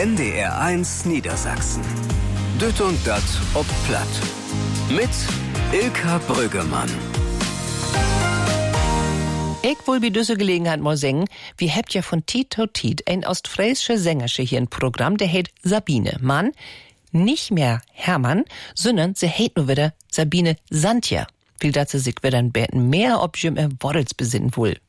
NDR1 Niedersachsen. Düt und dat ob Platt. Mit Ilka Brüggemann. Ich will bei dieser Gelegenheit mal singen, wir habt ja von Tiet to Tiet ein ostfriesische Sängersche hier im Programm, der heißt Sabine. Mann, nicht mehr Hermann, sondern sie heißt nur wieder Sabine Santja. Will dat sie sich wieder ein bisschen mehr ob im Worrels besinnen wohl.